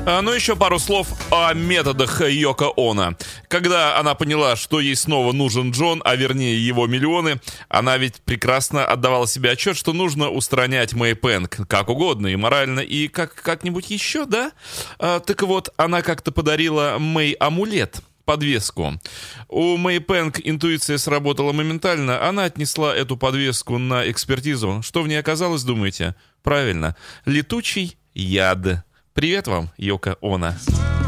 Ну, еще пару слов о методах Йоко Оно. Когда она поняла, что ей снова нужен Джон, а вернее его миллионы, она ведь прекрасно отдавала себе отчет, что нужно устранять Мэй Пэнг как угодно, и морально, и как-нибудь еще, да? Так вот, она как-то подарила Мэй амулет. Подвеску. У Мэй Пэнг интуиция сработала моментально. Она отнесла эту подвеску на экспертизу. Что в ней оказалось, думаете? Правильно. Летучий яд. Привет вам, Йоко Оно.